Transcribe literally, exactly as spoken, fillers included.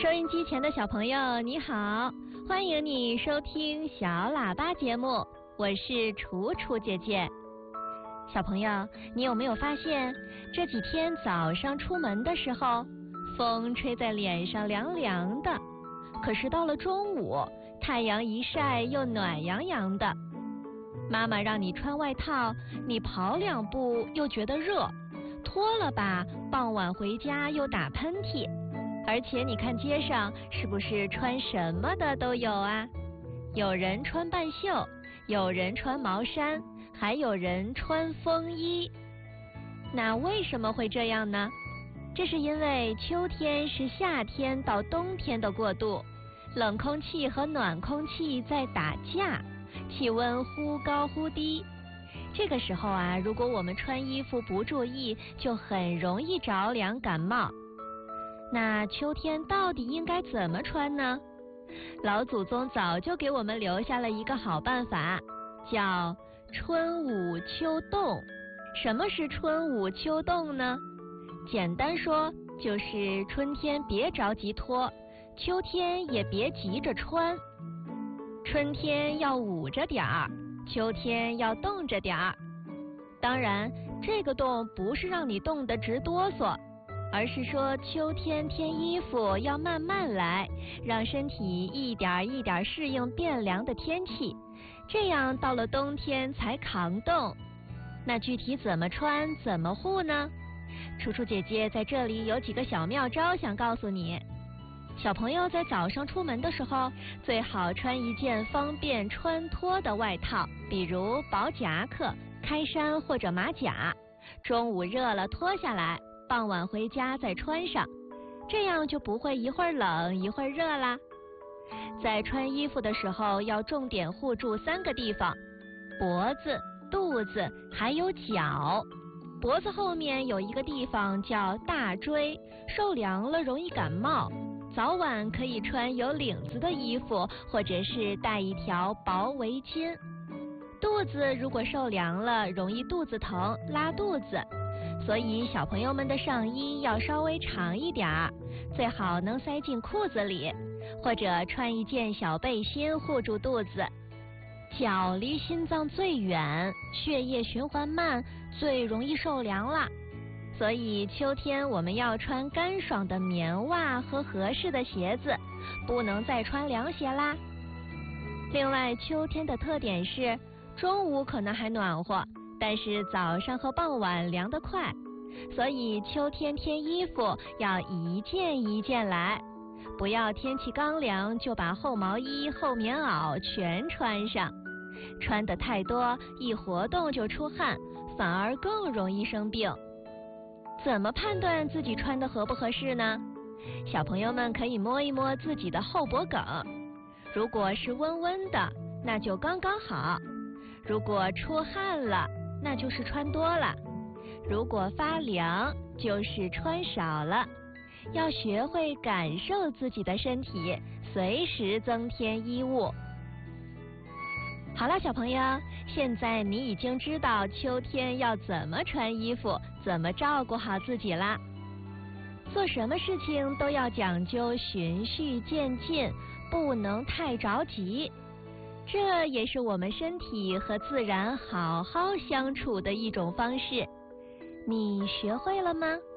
收音机前的小朋友你好，欢迎你收听小喇叭节目，我是楚楚姐姐。小朋友，你有没有发现这几天早上出门的时候，风吹在脸上凉凉的，可是到了中午，太阳一晒又暖洋洋的。妈妈让你穿外套，你跑两步又觉得热，脱了吧，傍晚回家又打喷嚏。而且你看街上是不是穿什么的都有啊？有人穿半袖，有人穿毛衫，还有人穿风衣。那为什么会这样呢？这是因为秋天是夏天到冬天的过渡，冷空气和暖空气在打架，气温忽高忽低。这个时候啊，如果我们穿衣服不注意，就很容易着凉感冒。那秋天到底应该怎么穿呢？老祖宗早就给我们留下了一个好办法，叫春捂秋冻。什么是春捂秋冻呢？简单说，就是春天别着急脱，秋天也别急着穿。春天要捂着点儿，秋天要冻着点儿。当然，这个冻不是让你冻得直哆嗦，而是说秋天添衣服要慢慢来，让身体一点一点适应变凉的天气，这样到了冬天才抗冻。那具体怎么穿怎么护呢？楚楚姐姐在这里有几个小妙招想告诉你。小朋友在早上出门的时候，最好穿一件方便穿脱的外套，比如薄夹克、开衫或者马甲。中午热了脱下来，傍晚回家再穿上，这样就不会一会儿冷一会儿热啦。在穿衣服的时候要重点护住三个地方：脖子、肚子还有脚。脖子后面有一个地方叫大椎，受凉了容易感冒，早晚可以穿有领子的衣服，或者是带一条薄围巾。肚子如果受凉了，容易肚子疼、拉肚子，所以小朋友们的上衣要稍微长一点儿，最好能塞进裤子里，或者穿一件小背心护住肚子。脚离心脏最远，血液循环慢，最容易受凉啦。所以秋天我们要穿干爽的棉袜和合适的鞋子，不能再穿凉鞋啦。另外，秋天的特点是中午可能还暖和，但是早上和傍晚凉得快，所以秋天添衣服要一件一件来，不要天气刚凉就把厚毛衣、厚棉袄全穿上，穿得太多，一活动就出汗，反而更容易生病。怎么判断自己穿得合不合适呢？小朋友们可以摸一摸自己的后脖梗，如果是温温的，那就刚刚好；如果出汗了，那就是穿多了；如果发凉，就是穿少了。要学会感受自己的身体，随时增添衣物。好了，小朋友，现在你已经知道秋天要怎么穿衣服，怎么照顾好自己啦。做什么事情都要讲究循序渐进，不能太着急。这也是我们身体和自然好好相处的一种方式。你学会了吗？